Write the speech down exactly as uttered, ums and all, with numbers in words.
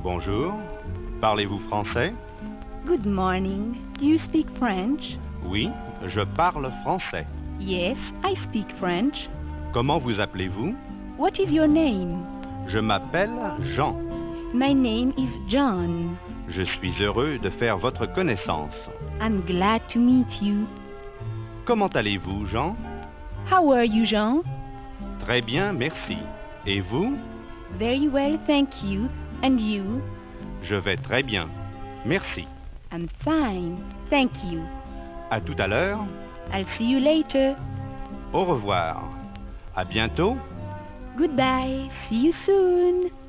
Bonjour. Parlez-vous français? Good morning. Do you speak French? Oui, je parle français. Yes, I speak French. Comment vous appelez-vous? What is your name? Je m'appelle Jean. My name is John. Je suis heureux de faire votre connaissance. I'm glad to meet you. Comment allez-vous, Jean? How are you, Jean? Très bien, merci. Et vous? Very well, thank you. And you? Je vais très bien. Merci. I'm fine. Thank you. À tout à l'heure. I'll see you later. Au revoir. À bientôt. Goodbye. See you soon.